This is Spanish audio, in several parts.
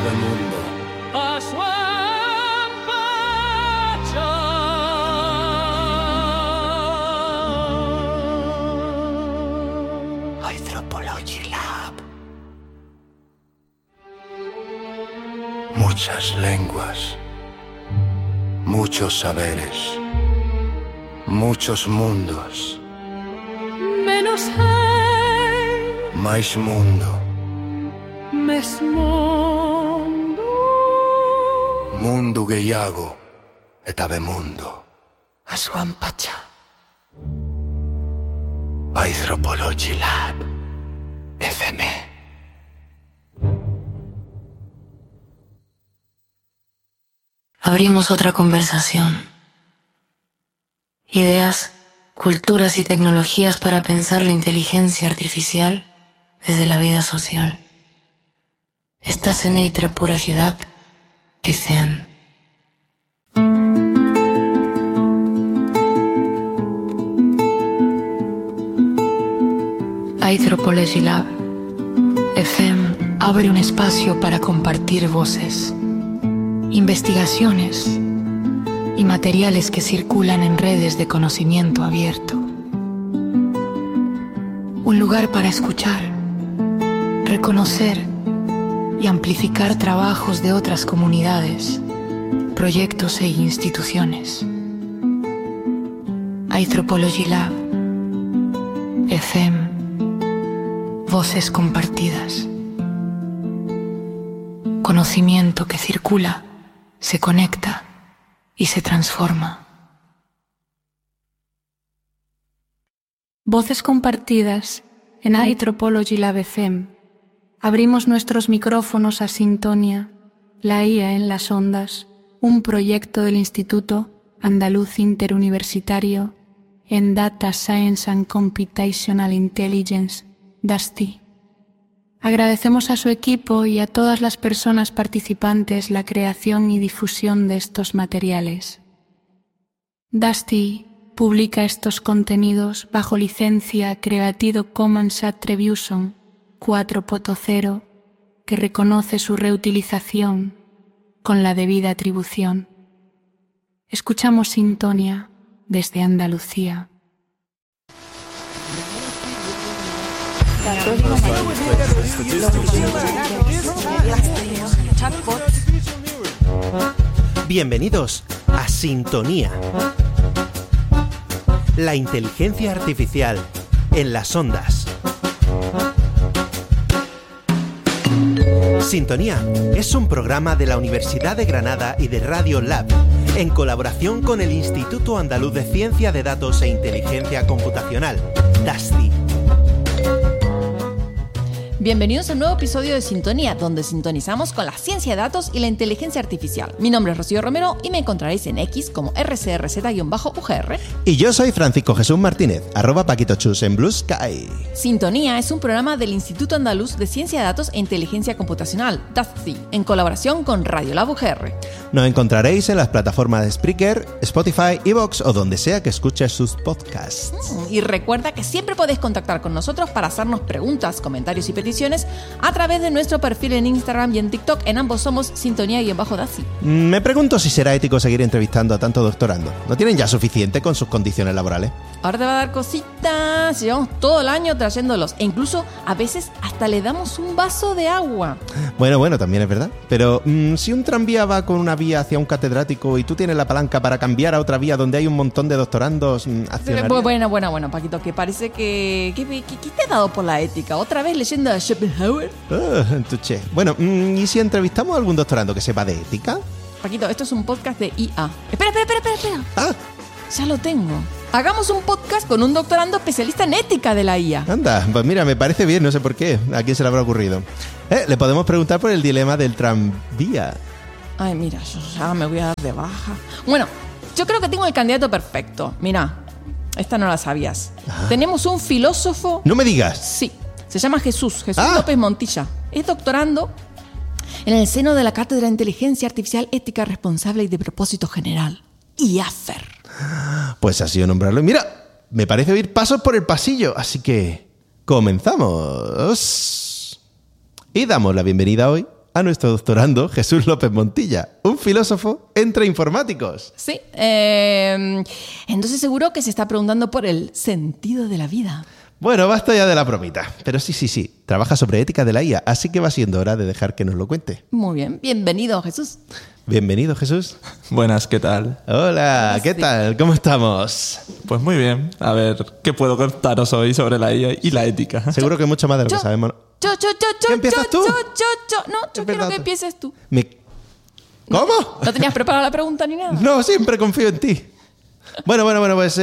mundo. Anthropology Lab. Muchas lenguas, muchos saberes, muchos mundos. Menos hay, Mais mundo. mesmo Mundo gehiago eta bemundo. Asuan Pacha. Anthropology Lab. FM. Abrimos otra conversación. Ideas, culturas y tecnologías para pensar la inteligencia artificial desde la vida social. Estás en Anthropology Lab, FM. Anthropology Lab, FM abre un espacio para compartir voces, investigaciones y materiales que circulan en redes de conocimiento abierto. Un lugar para escuchar, reconocer y amplificar trabajos de otras comunidades, proyectos e instituciones. Anthropology Lab, FM, voces compartidas. Conocimiento que circula, se conecta y se transforma. Voces compartidas en Anthropology Lab FM. Abrimos nuestros micrófonos a Sintonia, la IA en las ondas, un proyecto del Instituto Andaluz Interuniversitario en Data Science and Computational Intelligence, DASTI. Agradecemos a su equipo y a todas las personas participantes la creación y difusión de estos materiales. DASTI publica estos contenidos bajo licencia Creative Commons Attribution 4.0, que reconoce su reutilización con la debida atribución. Escuchamos Sintonia desde Andalucía. Bienvenidos a Sintonía. La inteligencia artificial en las ondas. Sintonía es un programa de la Universidad de Granada y de Radio Lab, en colaboración con el Instituto Andaluz de Ciencia de Datos e Inteligencia Computacional, DASTI. Bienvenidos a un nuevo episodio de Sintonía, donde sintonizamos con la ciencia de datos y la inteligencia artificial. Mi nombre es Rocío Romero y me encontraréis en X como rcrz-ugr. Y yo soy Francisco Jesús Martínez, @paquitochus en Blue Sky. Sintonía es un programa del Instituto Andaluz de Ciencia de Datos e Inteligencia Computacional, DASTI, en colaboración con Radio Lab UGR. Nos encontraréis en las plataformas de Spreaker, Spotify, Evox o donde sea que escuches sus podcasts. Y recuerda que siempre podéis contactar con nosotros para hacernos preguntas, comentarios y peticiones a través de nuestro perfil en Instagram y en TikTok. En ambos somos Sintonía-DASTI. Me pregunto si será ético seguir entrevistando a tanto doctorando. ¿No tienen ya suficiente con sus condiciones laborales? Ahora te va a dar cositas. Llevamos todo el año trayéndolos. E incluso a veces hasta le damos un vaso de agua. Bueno, también es verdad. Pero si un tranvía va con una vía hacia un catedrático y tú tienes la palanca para cambiar a otra vía donde hay un montón de doctorandos, Bueno, Paquito, que parece que ¿qué te ha dado por la ética? ¿Otra vez leyendo a Schopenhauer? Tuché. Bueno, ¿y si entrevistamos a algún doctorando que sepa de ética? Paquito, esto es un podcast de IA. Espera. Ah, Ya lo tengo. Hagamos un podcast con un doctorando especialista en ética de la IA. anda, pues mira, me parece bien, no sé por qué. ¿A quién se le habrá ocurrido? Le podemos preguntar por el dilema del tranvía. Ay, mira, yo ya me voy a dar de baja. Bueno, yo creo que tengo el candidato perfecto. Mira, esta no la sabías. Ajá. Tenemos un filósofo... ¡No me digas! Sí, se llama Jesús López Montilla. Es doctorando en el seno de la Cátedra de Inteligencia Artificial Ética Responsable y de Propósito General, IAFER. Pues ha sido nombrarlo. Mira, me parece oír pasos por el pasillo, así que comenzamos. Y damos la bienvenida hoy a nuestro doctorando Jesús López Montilla, un filósofo entre informáticos. Sí, entonces seguro que se está preguntando por el sentido de la vida. Bueno, basta ya de la bromita. Pero sí. Trabaja sobre ética de la IA, así que va siendo hora de dejar que nos lo cuente. Muy bien, bienvenido, Jesús. Bienvenido, Jesús. Buenas, ¿qué tal? Hola, ¿qué tal? ¿Cómo estamos? Pues muy bien. A ver, ¿qué puedo contaros hoy sobre la IA y la ética? Seguro que mucho más de lo que sabemos. ¿Qué empiezas tú? No, yo quiero que empieces tú. ¿Cómo? ¿No tenías preparada la pregunta ni nada? No, siempre confío en ti. Bueno, pues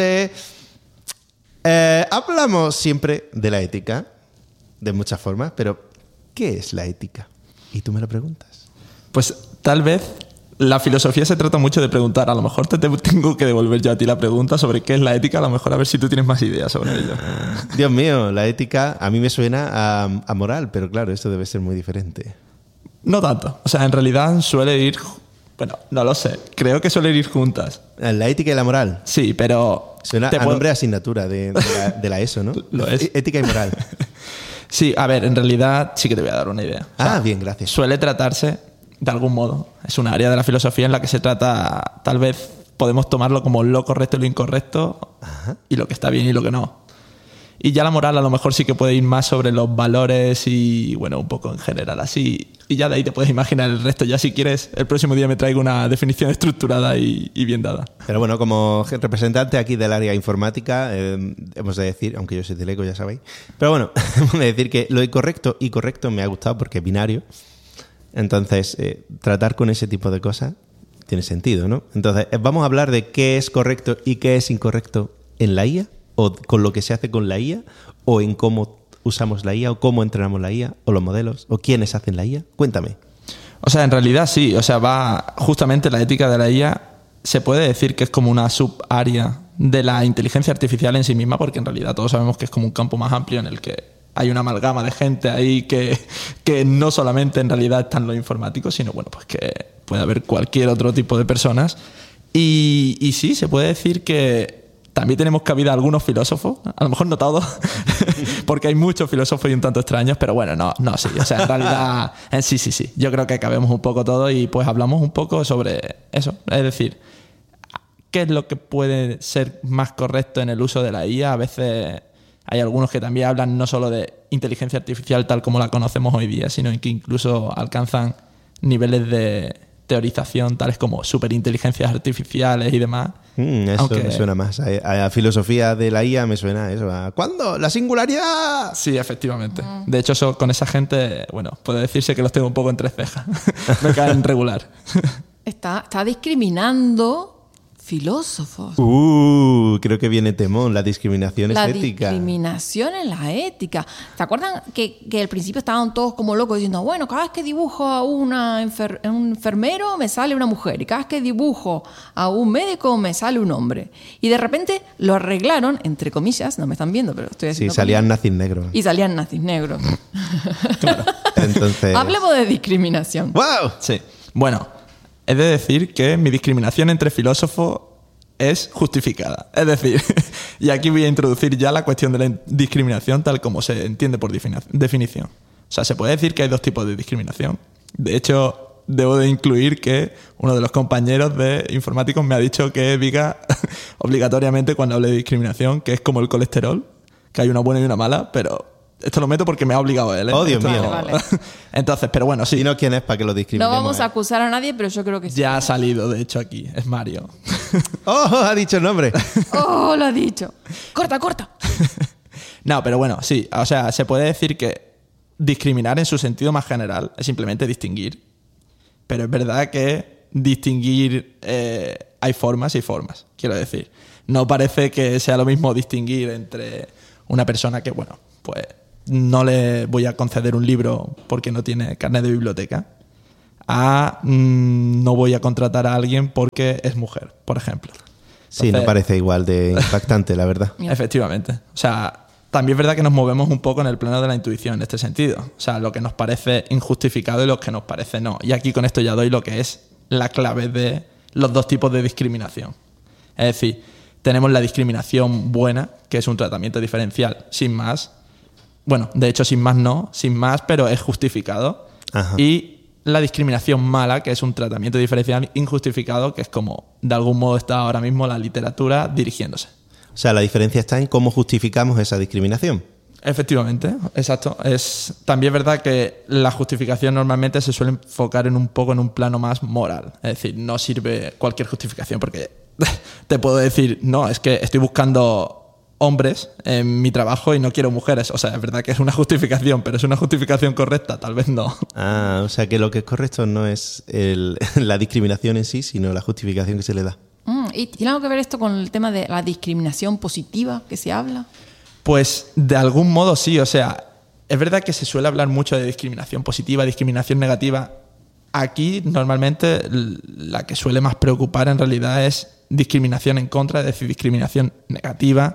hablamos siempre de la ética, de muchas formas, pero ¿qué es la ética? Y tú me lo preguntas. Pues tal vez la filosofía se trata mucho de preguntar. A lo mejor te tengo que devolver yo a ti la pregunta sobre qué es la ética, a lo mejor a ver si tú tienes más ideas sobre ello. Dios mío, la ética a mí me suena a moral, pero claro, esto debe ser muy diferente. No tanto. O sea, en realidad suele ir... Bueno, no lo sé. Creo que suelen ir juntas. La ética y la moral. Sí, pero... Suena a nombre de asignatura de la ESO, ¿no? Lo es. Ética y moral. Sí, a ver, en realidad sí que te voy a dar una idea. O sea, bien, gracias. Suele tratarse, de algún modo, es un área de la filosofía en la que se trata, tal vez podemos tomarlo como lo correcto y lo incorrecto, y lo que está bien y lo que no. Y ya la moral a lo mejor sí que puede ir más sobre los valores y, bueno, un poco en general así. Y ya de ahí te puedes imaginar el resto. Ya si quieres, el próximo día me traigo una definición estructurada y bien dada. Pero bueno, como representante aquí del área informática, hemos de decir, aunque yo soy del ECO, ya sabéis, pero bueno, hemos de decir que lo incorrecto y correcto me ha gustado porque es binario. Entonces, tratar con ese tipo de cosas tiene sentido, ¿no? Entonces, vamos a hablar de qué es correcto y qué es incorrecto en la IA, o con lo que se hace con la IA, o en cómo usamos la IA, o cómo entrenamos la IA, o los modelos, o quiénes hacen la IA. Cuéntame. O sea, en realidad sí. O sea, va justamente la ética de la IA, se puede decir que es como una subárea de la inteligencia artificial en sí misma, porque en realidad todos sabemos que es como un campo más amplio en el que hay una amalgama de gente ahí que no solamente en realidad están los informáticos, sino bueno, pues que puede haber cualquier otro tipo de personas. Y sí, se puede decir que también tenemos cabida a algunos filósofos, a lo mejor no todos, porque hay muchos filósofos y un tanto extraños, pero bueno, no, sí. O sea, en realidad, sí. Yo creo que cabemos un poco todo y pues hablamos un poco sobre eso. Es decir, ¿qué es lo que puede ser más correcto en el uso de la IA? A veces hay algunos que también hablan no solo de inteligencia artificial tal como la conocemos hoy día, sino que incluso alcanzan niveles de teorización tales como superinteligencias artificiales y demás. Eso me suena más. A filosofía de la IA me suena eso. ¿Cuándo? ¡La singularidad! Sí, efectivamente. De hecho, con esa gente, bueno, puede decirse que los tengo un poco entre cejas. Me caen regular. Está discriminando filósofos. Creo que viene temón. La discriminación es ética. La discriminación en la ética. ¿Te acuerdan que al principio estaban todos como locos diciendo, bueno, cada vez que dibujo a un enfermero me sale una mujer y cada vez que dibujo a un médico me sale un hombre? Y de repente lo arreglaron, entre comillas, no me están viendo, pero estoy haciendo... Sí, salían nazis negros. Y salían nazis negros. Claro. Entonces... Hablemos de discriminación. ¡Wow! Sí. Bueno, he de decir que mi discriminación entre filósofos es justificada. Es decir, y aquí voy a introducir ya la cuestión de la discriminación tal como se entiende por definición. O sea, se puede decir que hay dos tipos de discriminación. De hecho, debo de incluir que uno de los compañeros de informáticos me ha dicho que diga obligatoriamente cuando hable de discriminación que es como el colesterol, que hay una buena y una mala, pero... Esto lo meto porque me ha obligado él, ¿eh? ¡Oh, Dios mío! Vale. Entonces, pero bueno, sí. ¿Y no quién es para que lo discriminemos? No vamos a acusar a nadie, pero yo creo que sí. Ya ha salido, de hecho, aquí. Es Mario. ¡Oh! Ha dicho el nombre. ¡Oh, lo ha dicho! ¡Corta! No, pero bueno, sí. O sea, se puede decir que discriminar en su sentido más general es simplemente distinguir. Pero es verdad que distinguir hay formas y formas, quiero decir. No parece que sea lo mismo distinguir entre una persona que, bueno, pues no le voy a conceder un libro porque no tiene carnet de biblioteca, no voy a contratar a alguien porque es mujer, por ejemplo. Sí, Entonces, no parece igual de impactante, la verdad. Efectivamente. O sea, también es verdad que nos movemos un poco en el plano de la intuición en este sentido. O sea, lo que nos parece injustificado y lo que nos parece no. Y aquí con esto ya doy lo que es la clave de los dos tipos de discriminación. Es decir, tenemos la discriminación buena, que es un tratamiento diferencial, sin más. Bueno, de hecho, sin más no, sin más, pero es justificado. Ajá. Y la discriminación mala, que es un tratamiento diferencial injustificado, que es como de algún modo está ahora mismo la literatura dirigiéndose. O sea, la diferencia está en cómo justificamos esa discriminación. Efectivamente, exacto. También es verdad que la justificación normalmente se suele enfocar en un plano más moral. Es decir, no sirve cualquier justificación porque te puedo decir, no, es que estoy buscando hombres en mi trabajo y no quiero mujeres. O sea, es verdad que es una justificación, pero ¿es una justificación correcta? Tal vez no. Ah, o sea que lo que es correcto no es la discriminación en sí, sino la justificación que se le da. ¿Y tiene algo que ver esto con el tema de la discriminación positiva que se habla? Pues de algún modo sí, o sea, es verdad que se suele hablar mucho de discriminación positiva, discriminación negativa. Aquí normalmente la que suele más preocupar en realidad es discriminación en contra, es decir, discriminación negativa.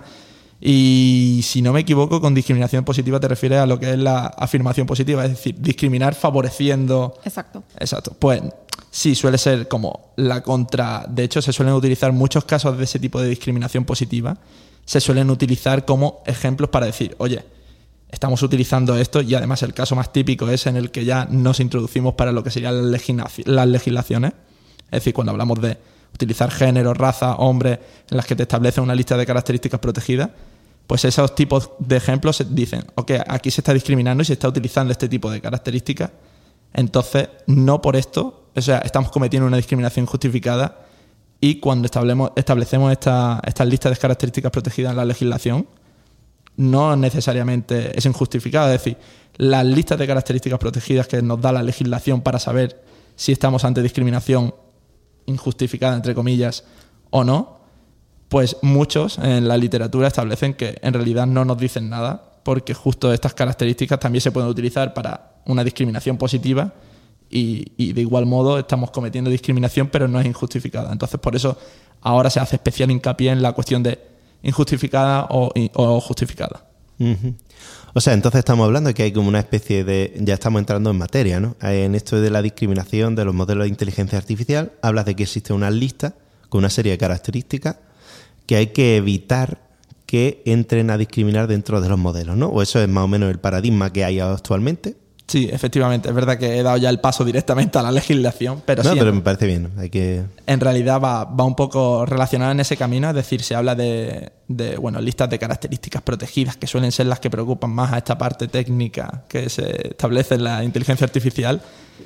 Y si no me equivoco, con discriminación positiva te refieres a lo que es la afirmación positiva, es decir, discriminar favoreciendo... Exacto. Pues sí, suele ser como la contra... De hecho, se suelen utilizar muchos casos de ese tipo de discriminación positiva. Se suelen utilizar como ejemplos para decir, oye, estamos utilizando esto, y además el caso más típico es en el que ya nos introducimos para lo que serían las legislaciones. Es decir, cuando hablamos de utilizar género, raza, hombre, en las que te establece una lista de características protegidas, pues esos tipos de ejemplos dicen, ok, aquí se está discriminando y se está utilizando este tipo de características, entonces no por esto, o sea, estamos cometiendo una discriminación injustificada. Y cuando establecemos estas listas de características protegidas en la legislación, no necesariamente es injustificada. Es decir, las listas de características protegidas que nos da la legislación para saber si estamos ante discriminación injustificada, entre comillas, o no, pues muchos en la literatura establecen que en realidad no nos dicen nada, porque justo estas características también se pueden utilizar para una discriminación positiva. Y de igual modo estamos cometiendo discriminación, pero no es injustificada. Entonces, por eso ahora se hace especial hincapié en la cuestión de injustificada o justificada. Uh-huh. O sea, entonces estamos hablando de que hay como una especie de... Ya estamos entrando en materia, ¿no? En esto de la discriminación de los modelos de inteligencia artificial, hablas de que existe una lista con una serie de características que hay que evitar que entren a discriminar dentro de los modelos, ¿no? O eso es más o menos el paradigma que hay actualmente. Sí, efectivamente. Es verdad que he dado ya el paso directamente a la legislación, pero no, sí. Pero me parece bien. Hay que... En realidad va un poco relacionado en ese camino. Es decir, se habla de listas de características protegidas, que suelen ser las que preocupan más a esta parte técnica que se establece en la inteligencia artificial.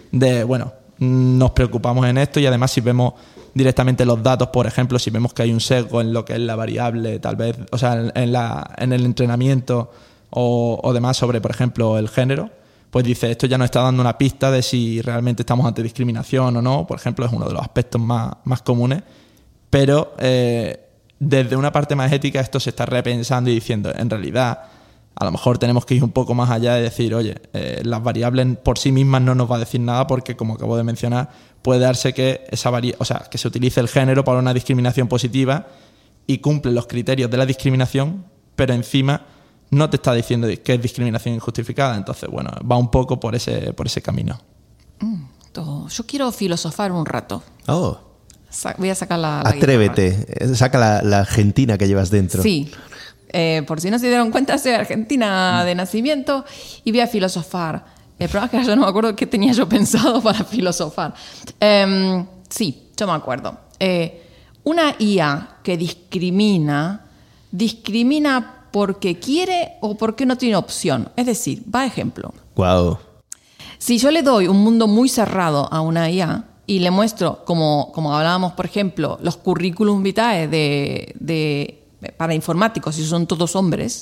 Nos preocupamos en esto, y además si vemos directamente los datos, por ejemplo, si vemos que hay un sesgo en lo que es la variable, tal vez, o sea, en el entrenamiento o demás sobre, por ejemplo, el género, pues dice, esto ya nos está dando una pista de si realmente estamos ante discriminación o no. Por ejemplo, es uno de los aspectos más comunes. Pero desde una parte más ética esto se está repensando y diciendo, en realidad, a lo mejor tenemos que ir un poco más allá de decir, oye, las variables por sí mismas no nos va a decir nada, porque, como acabo de mencionar, puede darse que que se utilice el género para una discriminación positiva y cumple los criterios de la discriminación, pero encima no te está diciendo que es discriminación injustificada. Entonces, va un poco por ese camino. Yo quiero filosofar un rato. Oh. Voy a sacar la Atrévete, guitarra. saca la Argentina que llevas dentro. Sí. Por si no se dieron cuenta, soy argentina de nacimiento y voy a filosofar. El problema es que yo no me acuerdo qué tenía yo pensado para filosofar. Sí, yo me acuerdo. Una IA que discrimina porque quiere o porque no tiene opción. Es decir, va ejemplo. Wow. Si yo le doy un mundo muy cerrado a una IA y le muestro, como hablábamos, por ejemplo, los currículum vitae para informáticos, si son todos hombres,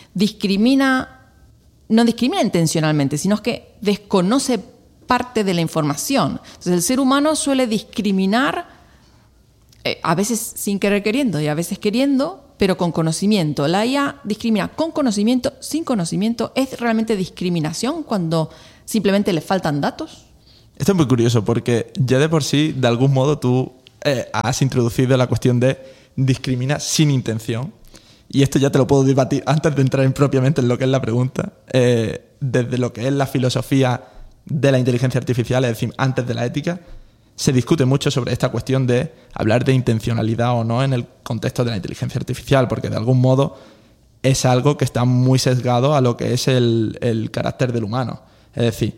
no discrimina intencionalmente, sino que desconoce parte de la información. Entonces, el ser humano suele discriminar, a veces sin querer queriendo y a veces queriendo, pero con conocimiento. La IA discrimina con conocimiento, sin conocimiento. ¿Es realmente discriminación cuando simplemente le faltan datos? Esto es muy curioso, porque ya de por sí, de algún modo, tú has introducido la cuestión de discrimina sin intención. Y esto ya te lo puedo debatir antes de entrar propiamente en lo que es la pregunta. Desde lo que es la filosofía de la inteligencia artificial, es decir, antes de la ética, se discute mucho sobre esta cuestión de hablar de intencionalidad o no en el contexto de la inteligencia artificial, porque de algún modo es algo que está muy sesgado a lo que es el carácter del humano. Es decir,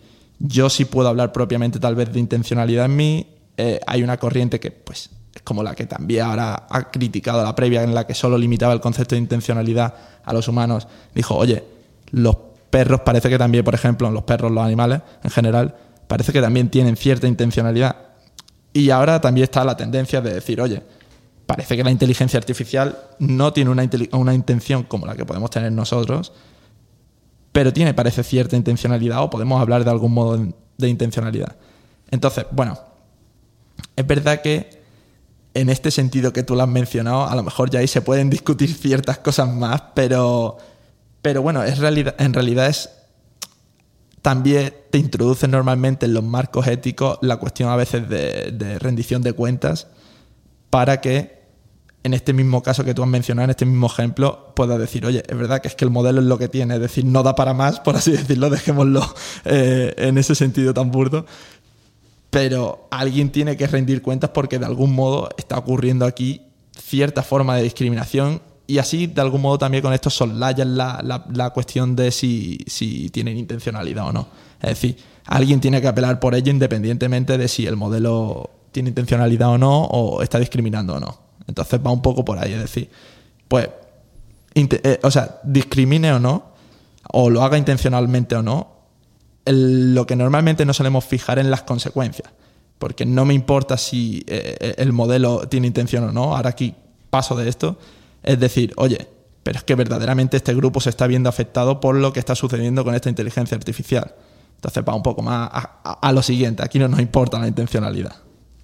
yo sí puedo hablar propiamente tal vez de intencionalidad en mí. Hay una corriente que pues es como la que también ahora ha criticado la previa, en la que solo limitaba el concepto de intencionalidad a los humanos. Dijo, oye, los perros parece que también, por ejemplo, los perros, los animales en general, parece que también tienen cierta intencionalidad. Y ahora también está la tendencia de decir, oye, parece que la inteligencia artificial no tiene una intención como la que podemos tener nosotros, pero tiene, parece, cierta intencionalidad, o podemos hablar de algún modo de intencionalidad. Entonces, bueno, es verdad que en este sentido que tú lo has mencionado, a lo mejor ya ahí se pueden discutir ciertas cosas más, pero bueno, en realidad es... También te introduce normalmente en los marcos éticos la cuestión a veces de rendición de cuentas, para que en este mismo caso que tú has mencionado, en este mismo ejemplo, puedas decir, oye, es verdad que es que el modelo es lo que tiene, es decir, no da para más, por así decirlo, dejémoslo en ese sentido tan burdo, pero alguien tiene que rendir cuentas porque de algún modo está ocurriendo aquí cierta forma de discriminación, y así de algún modo también con esto soslayan la cuestión de si tienen intencionalidad o no. Es decir, alguien tiene que apelar por ello independientemente de si el modelo tiene intencionalidad o no, o está discriminando o no. Entonces va un poco por ahí, es decir, pues, discrimine o no, o lo haga intencionalmente o no, lo que normalmente no solemos fijar en las consecuencias, porque no me importa si el modelo tiene intención o no. Ahora aquí paso de esto, es decir, oye, pero es que verdaderamente este grupo se está viendo afectado por lo que está sucediendo con esta inteligencia artificial. Entonces va un poco más a lo siguiente, aquí no nos importa la intencionalidad.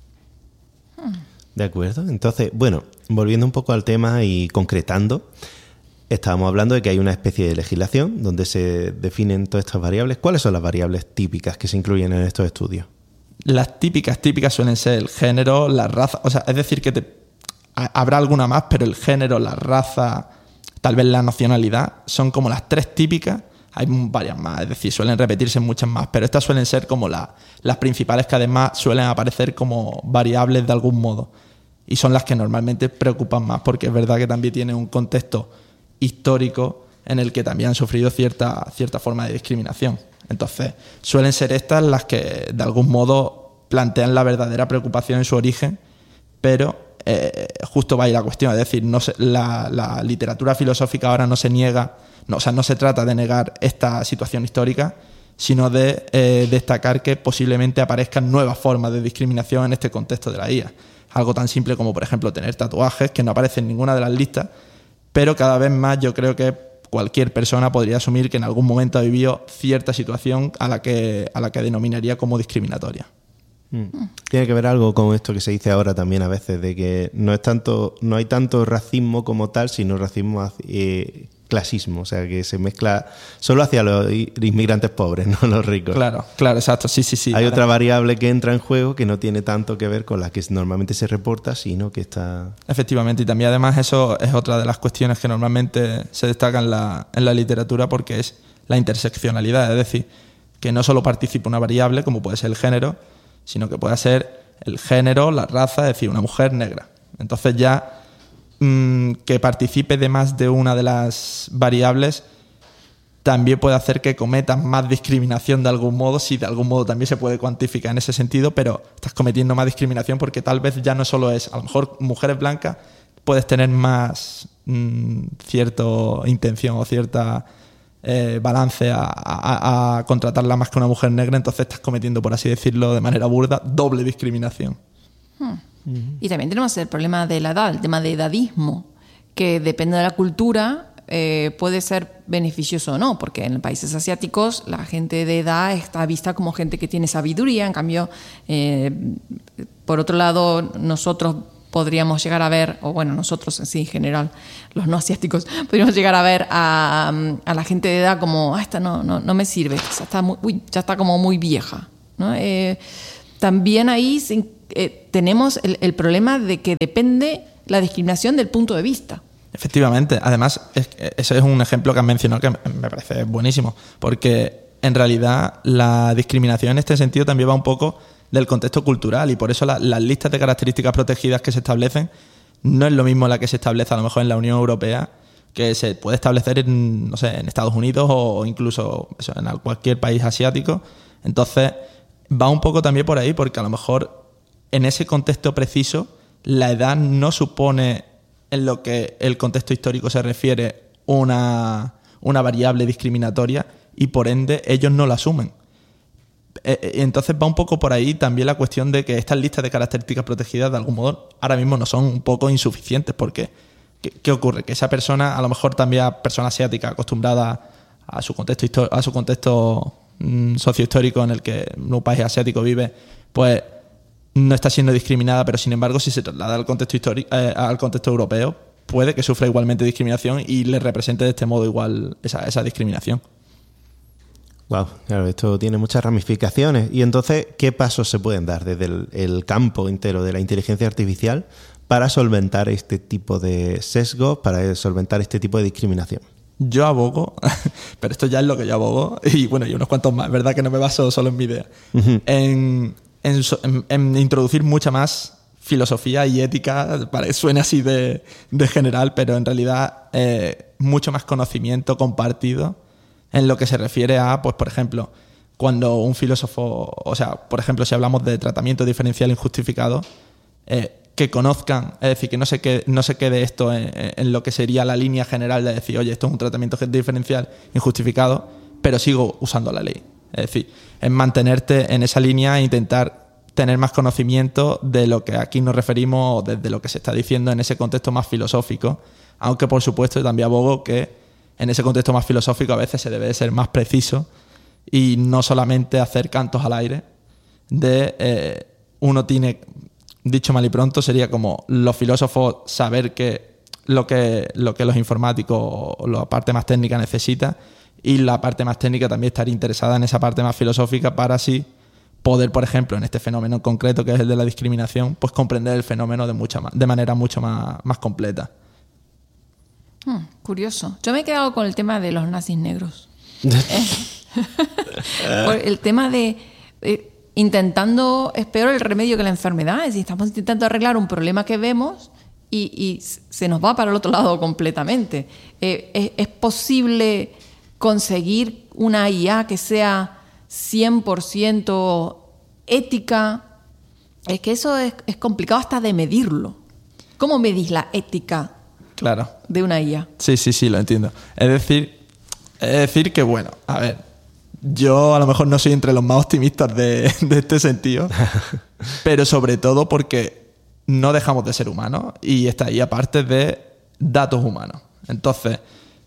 De acuerdo. Entonces, bueno, volviendo un poco al tema y concretando, estábamos hablando de que hay una especie de legislación donde se definen todas estas variables. ¿Cuáles son las variables típicas que se incluyen en estos estudios? Las típicas suelen ser el género, la raza, o sea, es decir, que habrá alguna más, pero el género, la raza, tal vez la nacionalidad, son como las tres típicas. Hay varias más, es decir, suelen repetirse muchas más, pero estas suelen ser como las principales, que además suelen aparecer como variables de algún modo, y son las que normalmente preocupan más, porque es verdad que también tienen un contexto histórico en el que también han sufrido cierta forma de discriminación. Entonces, suelen ser estas las que de algún modo plantean la verdadera preocupación en su origen, pero justo va ahí la cuestión, es decir, la literatura filosófica ahora no se niega, no se trata de negar esta situación histórica, sino de destacar que posiblemente aparezcan nuevas formas de discriminación en este contexto de la IA. Algo tan simple como, por ejemplo, tener tatuajes, que no aparecen en ninguna de las listas, pero cada vez más yo creo que cualquier persona podría asumir que en algún momento ha vivido cierta situación a la que denominaría como discriminatoria. Tiene que ver algo con esto que se dice ahora también a veces, de que no hay tanto racismo como tal, sino racismo clasismo, o sea, que se mezcla solo hacia los inmigrantes pobres, no los ricos. Claro, exacto, sí. Hay otra variable que entra en juego que no tiene tanto que ver con la que normalmente se reporta, sino que está... Efectivamente, y también además eso es otra de las cuestiones que normalmente se destacan en la literatura, porque es la interseccionalidad, es decir, que no solo participa una variable, como puede ser el género, sino que puede ser el género, la raza, es decir, una mujer negra. Entonces ya que participe de más de una de las variables también puede hacer que cometas más discriminación de algún modo, si de algún modo también se puede cuantificar en ese sentido, pero estás cometiendo más discriminación porque tal vez ya no solo es, a lo mejor mujeres blancas puedes tener más cierta intención o cierta balance a contratarla más que una mujer negra, entonces estás cometiendo, por así decirlo de manera burda, doble discriminación. Y también tenemos el problema de la edad, el tema de edadismo, que depende de la cultura puede ser beneficioso o no, porque en países asiáticos la gente de edad está vista como gente que tiene sabiduría, en cambio, por otro lado, nosotros podríamos llegar a ver, o bueno, nosotros en sí en general, los no asiáticos, podríamos llegar a ver a la gente de edad como, esta no me sirve, ya está como muy vieja, ¿no? También ahí tenemos el problema de que depende la discriminación del punto de vista. Efectivamente, además ese es un ejemplo que has mencionado que me parece buenísimo, porque en realidad la discriminación en este sentido también va un poco del contexto cultural, y por eso las listas de características protegidas que se establecen no es lo mismo la que se establece a lo mejor en la Unión Europea que se puede establecer en, no sé, en Estados Unidos o incluso eso, en cualquier país asiático. Entonces, va un poco también por ahí, porque a lo mejor en ese contexto preciso, la edad no supone, en lo que el contexto histórico se refiere, una variable discriminatoria y por ende ellos no la asumen. Entonces va un poco por ahí también la cuestión de que estas listas de características protegidas de algún modo ahora mismo no son un poco insuficientes, porque ¿qué ocurre? Que esa persona, a lo mejor también persona asiática acostumbrada a su contexto sociohistórico en el que un país asiático vive, pues no está siendo discriminada, pero sin embargo si se traslada al contexto al contexto europeo, puede que sufra igualmente discriminación y le represente de este modo igual esa discriminación. Wow, claro, esto tiene muchas ramificaciones. Y entonces, ¿qué pasos se pueden dar desde el campo entero de la inteligencia artificial para solventar este tipo de sesgos, para solventar este tipo de discriminación? Yo abogo, pero esto ya es lo que yo abogo, y bueno, y unos cuantos más, verdad que no me baso solo en mi idea, en introducir mucha más filosofía y ética, suena así de general, pero en realidad mucho más conocimiento compartido en lo que se refiere a, pues por ejemplo, cuando un filósofo, o sea, por ejemplo, si hablamos de tratamiento diferencial injustificado, que conozcan, es decir, que no se quede esto en lo que sería la línea general de decir, oye, esto es un tratamiento diferencial injustificado, pero sigo usando la ley. Es decir, es mantenerte en esa línea e intentar tener más conocimiento de lo que aquí nos referimos, desde lo que se está diciendo en ese contexto más filosófico, aunque por supuesto también abogo que en ese contexto más filosófico a veces se debe de ser más preciso y no solamente hacer cantos al aire de uno tiene, dicho mal y pronto, sería como los filósofos saber que lo que los informáticos o la parte más técnica necesita, y la parte más técnica también estar interesada en esa parte más filosófica para así poder, por ejemplo, en este fenómeno concreto que es el de la discriminación, pues comprender el fenómeno de manera mucho más completa. Curioso. Yo me he quedado con el tema de los nazis negros. Por el tema de intentando, es peor el remedio que la enfermedad. Es decir, estamos intentando arreglar un problema que vemos y se nos va para el otro lado completamente. ¿Es posible conseguir una IA que sea 100% ética? Es que eso es complicado hasta de medirlo. ¿Cómo medís la ética? Claro. De una IA. Sí, lo entiendo. Es decir que, bueno, a ver, yo a lo mejor no soy entre los más optimistas de este sentido, pero sobre todo porque no dejamos de ser humanos y está ahí aparte de datos humanos. Entonces,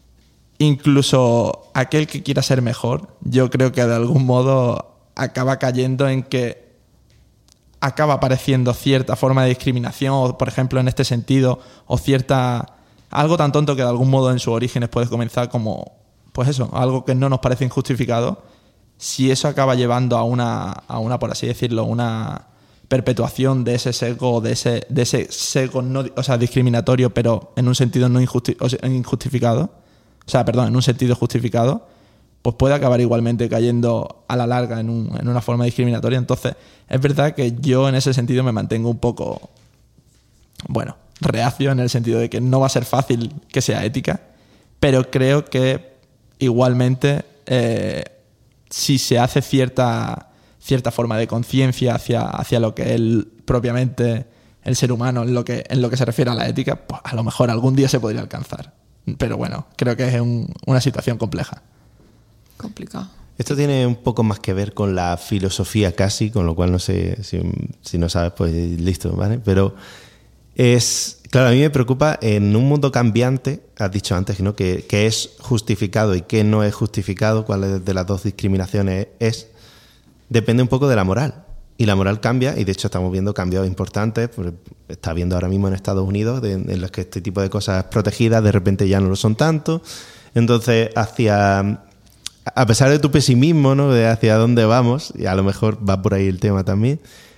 incluso aquel que quiera ser mejor, yo creo que de algún modo acaba cayendo en que acaba apareciendo cierta forma de discriminación, o por ejemplo en este sentido, o algo tan tonto que de algún modo en sus orígenes puede comenzar como, pues eso, algo que no nos parece injustificado. Si eso acaba llevando a una, por así decirlo, una perpetuación de ese sesgo, de ese sesgo no, o sea, discriminatorio, pero en un sentido no injustificado, o sea, perdón, en un sentido justificado, pues puede acabar igualmente cayendo a la larga en una forma discriminatoria. Entonces, es verdad que yo en ese sentido me mantengo un poco, bueno, reacio, en el sentido de que no va a ser fácil que sea ética, pero creo que igualmente si se hace cierta forma de conciencia hacia lo que es propiamente el ser humano en lo que se refiere a la ética, pues a lo mejor algún día se podría alcanzar. Pero bueno, creo que es una situación compleja. Complicado. Esto tiene un poco más que ver con la filosofía casi, con lo cual no sé si no sabes, pues listo, ¿vale? Pero claro, a mí me preocupa en un mundo cambiante, has dicho antes, ¿no? Que es justificado y que no es justificado, cuál de las dos discriminaciones depende un poco de la moral. Y la moral cambia, y de hecho estamos viendo cambios importantes, pues está viendo ahora mismo en Estados Unidos, en los que este tipo de cosas protegidas de repente ya no lo son tanto. Entonces, a pesar de tu pesimismo, ¿no? De hacia dónde vamos, y a lo mejor va por ahí el tema también,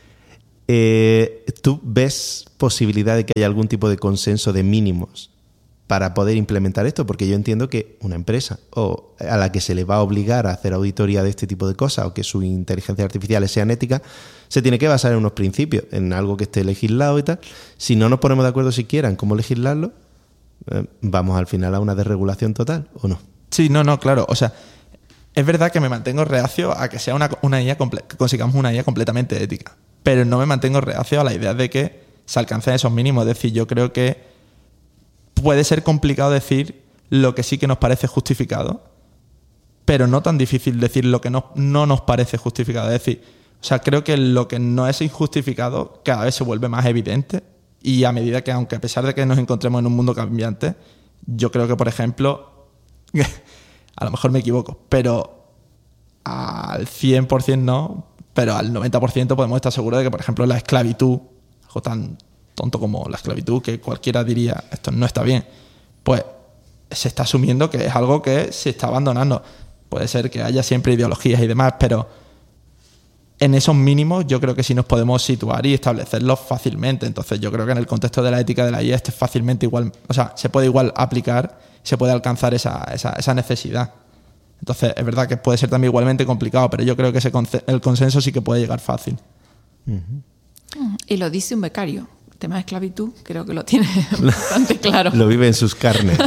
¿tú ves posibilidad de que haya algún tipo de consenso de mínimos para poder implementar esto? Porque yo entiendo que una empresa a la que se le va a obligar a hacer auditoría de este tipo de cosas, o que sus inteligencias artificiales sean éticas, se tiene que basar en unos principios, en algo que esté legislado y tal. Si no nos ponemos de acuerdo siquiera en cómo legislarlo, ¿vamos al final a una desregulación total o no? Sí, no, claro. O sea, es verdad que me mantengo reacio a que sea una IA que consigamos una IA completamente ética. Pero no me mantengo reacio a la idea de que se alcancen esos mínimos. Es decir, yo creo que puede ser complicado decir lo que sí que nos parece justificado, pero no tan difícil decir lo que no nos parece justificado. Es decir, o sea, creo que lo que no es injustificado cada vez se vuelve más evidente, y a medida que, aunque a pesar de que nos encontremos en un mundo cambiante, yo creo que, por ejemplo, a lo mejor me equivoco, pero al 100% no, pero al 90% podemos estar seguros de que, por ejemplo, la esclavitud, algo tan tonto como la esclavitud, que cualquiera diría esto no está bien, pues se está asumiendo que es algo que se está abandonando. Puede ser que haya siempre ideologías y demás, pero en esos mínimos yo creo que sí nos podemos situar y establecerlos fácilmente. Entonces yo creo que en el contexto de la ética de la IA fácilmente igual, o sea, se puede igual aplicar, se puede alcanzar esa necesidad. Entonces es verdad que puede ser también igualmente complicado, pero yo creo que el consenso sí que puede llegar fácil. Y lo dice un becario. El tema de esclavitud creo que lo tiene bastante claro. Lo vive en sus carnes.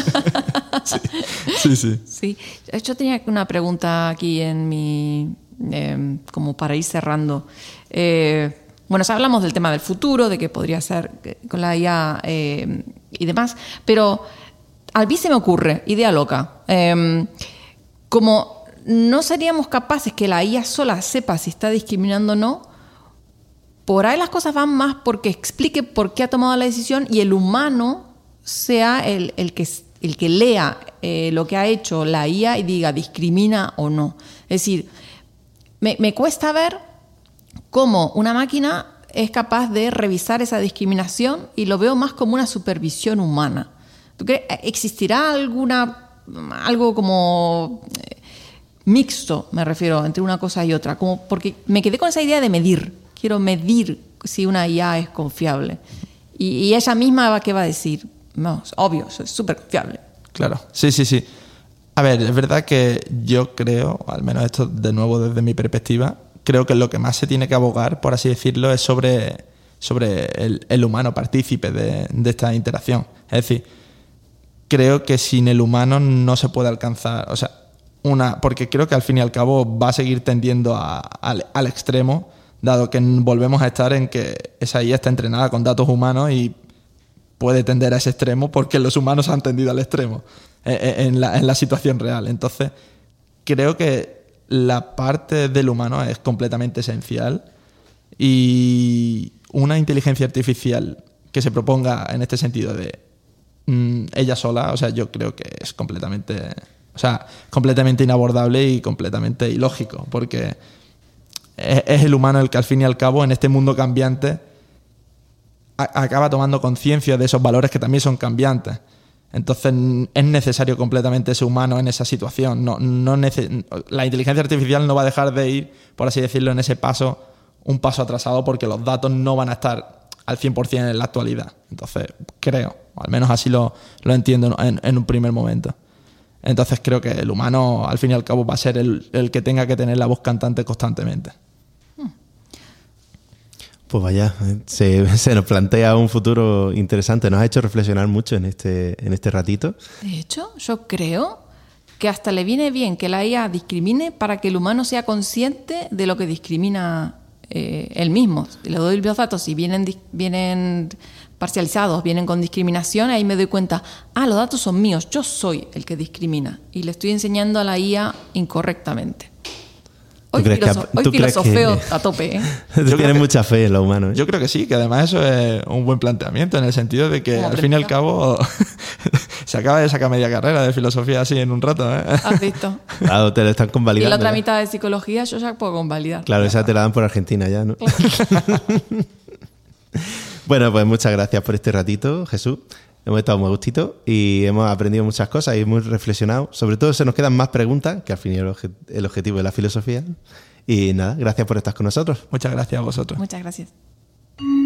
Sí. Yo tenía una pregunta aquí en mi... como para ir cerrando. Bueno, ya hablamos del tema del futuro, de que podría ser con la IA y demás, pero a mí se me ocurre, idea loca, como no seríamos capaces que la IA sola sepa si está discriminando o no, por ahí las cosas van más porque explique por qué ha tomado la decisión y el humano sea el que lea lo que ha hecho la IA y diga discrimina o no. Es decir, me cuesta ver cómo una máquina es capaz de revisar esa discriminación, y lo veo más como una supervisión humana. ¿Tú crees? ¿Existirá algo como mixto, me refiero, entre una cosa y otra? Como porque me quedé con esa idea de medir. Quiero medir si una IA es confiable. Y ella misma, ¿qué va a decir? No, es obvio, es súper confiable. Claro, sí. A ver, es verdad que yo creo, al menos esto de nuevo desde mi perspectiva, creo que lo que más se tiene que abogar, por así decirlo, es sobre el humano partícipe de esta interacción. Es decir, creo que sin el humano no se puede alcanzar, o sea, porque creo que al fin y al cabo va a seguir tendiendo al extremo, dado que volvemos a estar en que esa IA está entrenada con datos humanos y puede tender a ese extremo porque los humanos han tendido al extremo en la situación real. Entonces, creo que la parte del humano es completamente esencial, y una inteligencia artificial que se proponga en este sentido de ella sola, o sea, yo creo que es completamente inabordable y completamente ilógico, porque es el humano el que al fin y al cabo en este mundo cambiante acaba tomando conciencia de esos valores que también son cambiantes. Entonces es necesario completamente ese humano en esa situación. La inteligencia artificial no va a dejar de ir, por así decirlo, en ese paso, un paso atrasado, porque los datos no van a estar al 100% en la actualidad. Entonces creo, o al menos así lo entiendo en un primer momento. Entonces creo que el humano al fin y al cabo va a ser el que tenga que tener la voz cantante constantemente. Pues vaya, se nos plantea un futuro interesante. Nos ha hecho reflexionar mucho en este ratito. De hecho, yo creo que hasta le viene bien que la IA discrimine para que el humano sea consciente de lo que discrimina él mismo. Le doy los datos, si vienen parcializados, vienen con discriminación, ahí me doy cuenta, los datos son míos, yo soy el que discrimina y le estoy enseñando a la IA incorrectamente. Hoy filosofeo a tope, ¿eh? Tú tienes mucha fe en lo humano, ¿eh? Yo creo que sí, que además eso es un buen planteamiento, en el sentido de que al fin y al cabo se acaba de sacar media carrera de filosofía así en un rato, ¿eh? ¿Has visto? Claro, te lo están convalidando. Y la otra mitad de psicología yo ya puedo convalidar. Claro, esa te la dan por Argentina ya, ¿no? Claro. Bueno, pues muchas gracias por este ratito, Jesús. Hemos estado muy gustito y hemos aprendido muchas cosas y hemos reflexionado. Sobre todo se nos quedan más preguntas, que al fin es el objetivo de la filosofía. Y nada, gracias por estar con nosotros. Muchas gracias a vosotros. Muchas gracias.